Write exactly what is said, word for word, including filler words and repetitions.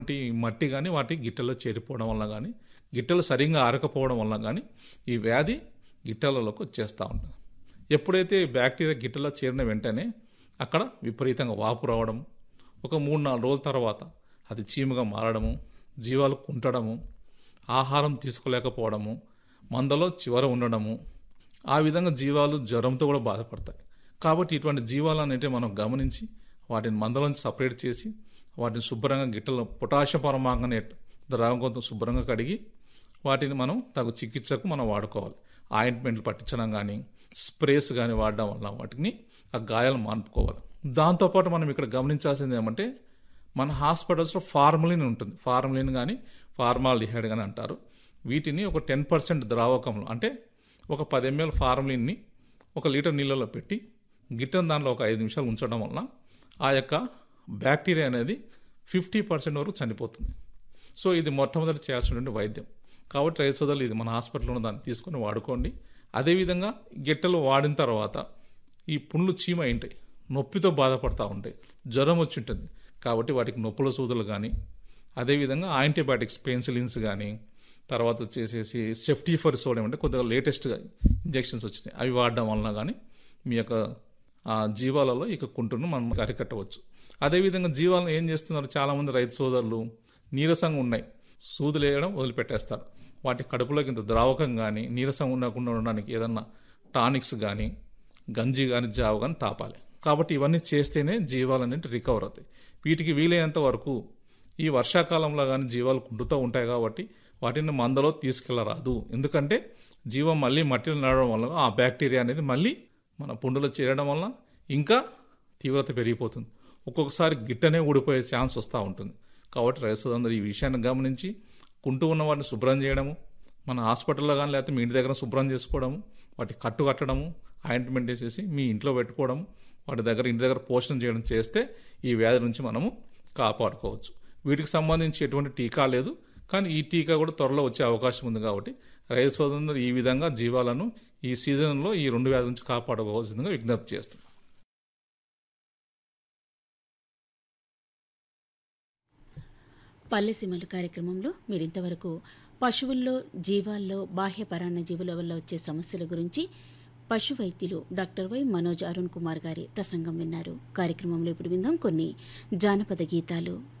ఈ మట్టి కానీ వాటి గిట్టెలో చేరిపోవడం వల్ల కానీ గిట్టెలు సరిగ్గా ఆరకపోవడం వల్ల కానీ ఈ వ్యాధి గిట్టెలలోకి వచ్చేస్తూ ఉంటుంది. ఎప్పుడైతే బ్యాక్టీరియా గిట్టెలో చేరిన వెంటనే అక్కడ విపరీతంగా వాపు రావడం, ఒక మూడు నాలుగు రోజుల తర్వాత అది చీముగా మారడము, జీవాలు కుంటడము, ఆహారం తీసుకోలేకపోవడము, మందలో చివర ఉండడము, ఆ విధంగా జీవాలు జ్వరంతో కూడా బాధపడతాయి. కాబట్టి ఇటువంటి జీవాలు అనేవి మనం గమనించి వాటిని మందలోంచి సపరేట్ చేసి వాటిని శుభ్రంగా గిట్టలో పొటాషియం పరమాంగనేట్ ద్రావకంతో శుభ్రంగా కడిగి వాటిని మనం తగు చికిత్సకు మనం వాడుకోవాలి. ఆయింట్మెంట్లు పట్టించడం కానీ స్ప్రేస్ కానీ వాడడం వల్ల వాటిని ఆ గాయాలు మాన్పుకోవాలి. దాంతోపాటు మనం ఇక్కడ గమనించాల్సింది ఏమంటే మన హాస్పిటల్స్లో ఫార్మలిన్ ఉంటుంది. ఫార్మలిన్ కానీ ఫార్మాల్డిహైడ్ కానీ అంటారు. వీటిని ఒక టెన్ పర్సెంట్ ద్రావకంలో అంటే ఒక పది ఎంఎల్ ఫార్మలిన్ని ఒక లీటర్ నీళ్ళలో పెట్టి గిట్టని దాంట్లో ఒక ఐదు నిమిషాలు ఉంచడం వల్ల ఆ యొక్క బ్యాక్టీరియా అనేది ఫిఫ్టీ పర్సెంట్ వరకు చనిపోతుంది. సో ఇది మొట్టమొదటి చేయాల్సినటువంటి వైద్యం. కాబట్టి రైతు సోదరులు ఇది మన హాస్పిటల్లో ఉన్న దాన్ని తీసుకొని వాడుకోండి. అదేవిధంగా గిట్టెలు వాడిన తర్వాత ఈ పుండ్లు చీమ ఉంటాయి, నొప్పితో బాధపడుతూ ఉంటాయి, జ్వరం వచ్చి ఉంటుంది. కాబట్టి వాటికి నొప్పుల సూదులు కానీ అదేవిధంగా యాంటీబయాటిక్స్ పెన్సిలిన్స్ కానీ తర్వాత వచ్చేసేసి సెఫ్టిఫర్ సోడియం అంటే కొద్దిగా లేటెస్ట్గా ఇంజెక్షన్స్ వచ్చినాయి, అవి వాడడం వలన కానీ మీ యొక్క జీవాలలో ఇక కుంటును మనం అరికట్టవచ్చు. అదేవిధంగా జీవాలను ఏం చేస్తున్నారు చాలామంది రైతు సోదరులు నీరసంగా ఉన్నాయి సూదులు వేయడం వదిలిపెట్టేస్తారు. వాటి కడుపులోకి ఇంత ద్రావకం కానీ నీరసంగా ఉండకుండా ఉండడానికి ఏదన్నా టానిక్స్ కానీ గంజి కానీ జావ కానీ తాపాలి. కాబట్టి ఇవన్నీ చేస్తేనే జీవాలు అనేవి రికవర్ అవుతాయి. వీటికి వీలైనంత వరకు ఈ వర్షాకాలంలో కానీ జీవాలు కుంటుతూ ఉంటాయి కాబట్టి వాటిని మందలో తీసుకెళ్ళరాదు. ఎందుకంటే జీవం మళ్ళీ మట్టిలో నడవడం వల్ల ఆ బ్యాక్టీరియా అనేది మళ్ళీ మన పుండులో చేరడం వల్ల ఇంకా తీవ్రత పెరిగిపోతుంది. ఒక్కొక్కసారి గిట్టనే ఊడిపోయే ఛాన్స్ వస్తూ ఉంటుంది. కాబట్టి రైతులందరూ ఈ విషయాన్ని గమనించి కుంటూ ఉన్న వాటిని శుభ్రం చేయడము, మన హాస్పిటల్లో కానీ లేకపోతే మీ ఇంటి దగ్గర శుభ్రం చేసుకోవడము, వాటి కట్టు కట్టడము, ఆయింట్మెంట్ వేసేసి మీ ఇంట్లో పెట్టుకోవడము, వాటి దగ్గర ఇంటి దగ్గర పోషణ చేయడం చేస్తే ఈ వ్యాధి నుంచి మనము కాపాడుకోవచ్చు. వీటికి సంబంధించి ఎటువంటి టీకా లేదు, కానీ ఈ టీకా కూడా త్వరలో వచ్చే అవకాశం ఉంది. కాబట్టి రైతు సోదరులు ఈ విధంగా జీవాలను ఈ సీజన్లో ఈ రెండు వ్యాధుల నుంచి కాపాడుకోవాల్సిందిగా విజ్ఞప్తి చేస్తున్నాం. పల్లెసీమలు కార్యక్రమంలో మీరు ఇంతవరకు పశువుల్లో జీవాల్లో బాహ్య పరాన్న జీవుల వల్ల వచ్చే సమస్యల గురించి పశు వైద్యులు డాక్టర్ వై మనోజ్ అరుణ్ కుమార్ గారి ప్రసంగం విన్నారు. కార్యక్రమంలో ఇప్పుడు విందాం కొన్ని జానపద గీతాలు.